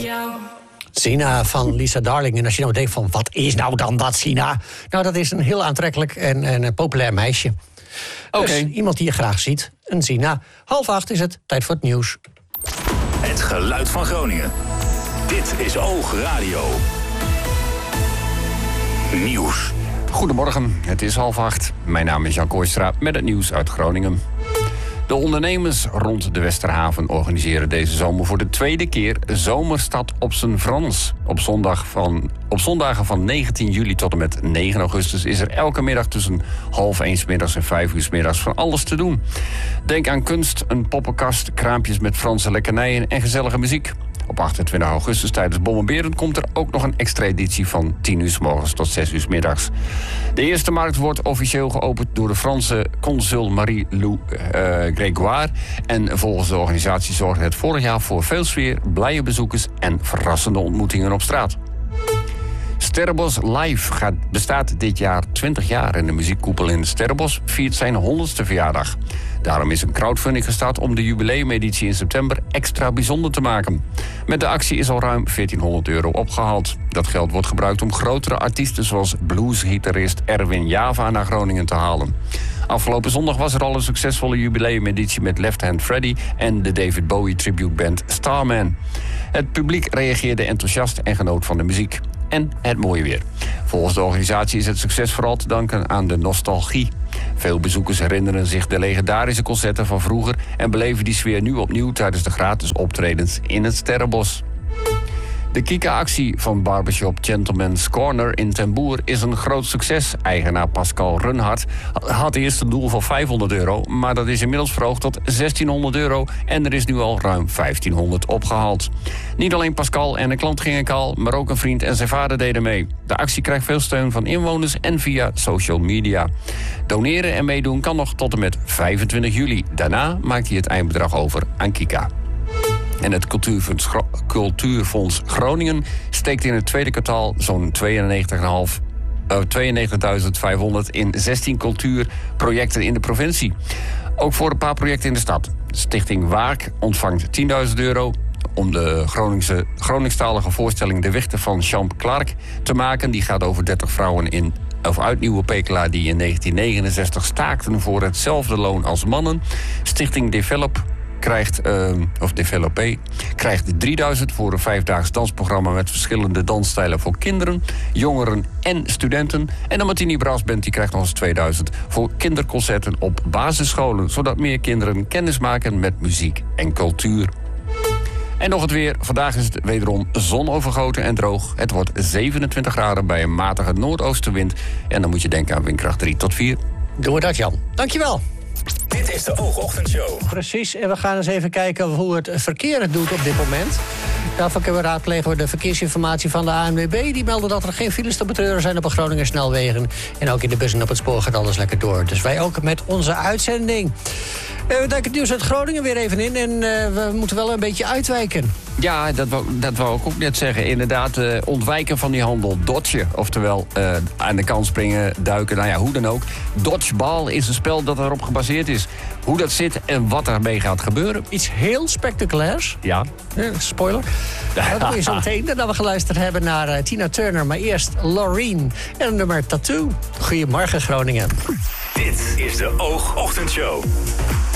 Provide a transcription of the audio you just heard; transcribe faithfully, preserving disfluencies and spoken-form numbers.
jou. Sina van Lisa Darling. En als je nou denkt van, wat is nou dan dat Sina? Nou, dat is een heel aantrekkelijk en, en een populair meisje. Oké. Okay. Dus iemand die je graag ziet, een Sina. Half acht is het, tijd voor het nieuws. Het geluid van Groningen. Dit is Oog Radio. Nieuws. Goedemorgen, het is half acht. Mijn naam is Jan Kooistra met het nieuws uit Groningen. De ondernemers rond de Westerhaven organiseren deze zomer voor de tweede keer Zomerstad op zijn Frans. Op, zondag van, op zondagen van negentien juli tot en met negen augustus is er elke middag tussen half één 's middags en vijf uur 's middags van alles te doen. Denk aan kunst, een poppenkast, kraampjes met Franse lekkernijen en gezellige muziek. Op achtentwintig augustus tijdens Bommenberend komt er ook nog een extra editie van tien uur 's morgens tot zes uur 's middags. De eerste markt wordt officieel geopend door de Franse consul Marie-Lou uh, Grégoire. En volgens de organisatie zorgde het vorig jaar voor veel sfeer, blije bezoekers en verrassende ontmoetingen op straat. Sterrenbos Live gaat, bestaat dit jaar twintig jaar en de muziekkoepel in Sterrenbos viert zijn honderdste verjaardag. Daarom is een crowdfunding gestart om de jubileumeditie in september extra bijzonder te maken. Met de actie is al ruim veertienhonderd euro opgehaald. Dat geld wordt gebruikt om grotere artiesten zoals bluesgitarist Erwin Java naar Groningen te halen. Afgelopen zondag was er al een succesvolle jubileumeditie met Left Hand Freddy en de David Bowie tributeband Starman. Het publiek reageerde enthousiast en genoot van de muziek. En het mooie weer. Volgens de organisatie is het succes vooral te danken aan de nostalgie. Veel bezoekers herinneren zich de legendarische concerten van vroeger en beleven die sfeer nu opnieuw tijdens de gratis optredens in het Sterrenbos. De Kika-actie van Barbershop Gentleman's Corner in Ten Boer is een groot succes. Eigenaar Pascal Runhart had eerst een doel van vijfhonderd euro... maar dat is inmiddels verhoogd tot zestienhonderd euro... en er is nu al ruim vijftienhonderd opgehaald. Niet alleen Pascal en een klant gingen kaal, maar ook een vriend en zijn vader deden mee. De actie krijgt veel steun van inwoners en via social media. Doneren en meedoen kan nog tot en met vijfentwintig juli. Daarna maakt hij het eindbedrag over aan Kika. En het Cultuurfonds, Gro- Cultuurfonds Groningen steekt in het tweede kwartaal zo'n tweeënnegentigduizend vijfhonderd in zestien cultuurprojecten in de provincie. Ook voor een paar projecten in de stad. Stichting Waak ontvangt tienduizend euro om de Groningse, Groningstalige voorstelling De Wichten van Champ Clark te maken. Die gaat over dertig vrouwen in of uit Nieuwe Pekela die in negentien negenenzestig staakten voor hetzelfde loon als mannen. Stichting Develop krijgt, uh, of Developé, krijgt drieduizend voor een vijfdaags dansprogramma met verschillende dansstijlen voor kinderen, jongeren en studenten. En de Martini Brassband die krijgt nog eens tweeduizend voor kinderconcerten op basisscholen, zodat meer kinderen kennis maken met muziek en cultuur. En nog het weer. Vandaag is het wederom zonovergoten en droog. Het wordt zevenentwintig graden bij een matige noordoostenwind. En dan moet je denken aan windkracht drie tot vier. Doe dat, Jan. Dankjewel. Dit is de Oogochtendshow. Precies, en we gaan eens even kijken hoe het verkeer het doet op dit moment. Daarvoor kunnen we raadplegen we de verkeersinformatie van de A N W B. Die melden dat er geen files te betreuren zijn op de Groninger snelwegen. En ook in de bussen op het spoor gaat alles lekker door. Dus wij ook met onze uitzending. Uh, we duiken het nieuws uit Groningen weer even in. En uh, we moeten wel een beetje uitwijken. Ja, dat wou, dat wou ik ook net zeggen. Inderdaad, uh, ontwijken van die handel. Dodgen, oftewel uh, aan de kant springen, duiken, nou ja, hoe dan ook. Dodgeball is een spel dat erop gebaseerd is. Hoe dat zit en wat ermee gaat gebeuren. Iets heel spectaculairs. Ja. Uh, spoiler. Dat doe je zo meteen nadat we geluisterd hebben naar uh, Tina Turner. Maar eerst Loreen en een nummer Tattoo. Goedemorgen Groningen. Dit is de Oogochtendshow.